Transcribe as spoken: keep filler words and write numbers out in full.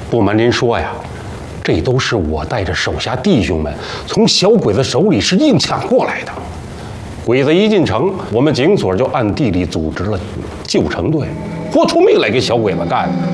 不瞒您说呀，这都是我带着手下弟兄们从小鬼子手里是硬抢过来的。鬼子一进城，我们警所就暗地里组织了救城队，豁出命来给小鬼子干。